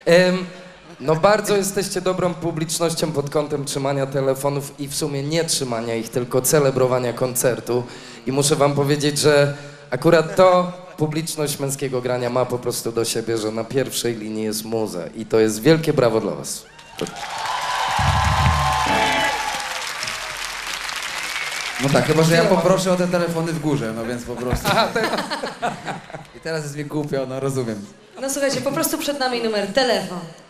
No bardzo jesteście dobrą publicznością pod kątem trzymania telefonów i w sumie nie trzymania ich, tylko celebrowania koncertu. I muszę wam powiedzieć, że akurat to publiczność Męskiego Grania ma po prostu do siebie, że na pierwszej linii jest muza. I to jest wielkie brawo dla was. No tak, chyba że ja poproszę o te telefony w górze, no więc po prostu. I teraz jest mi głupio, no rozumiem. No słuchajcie, po prostu przed nami numer telefon.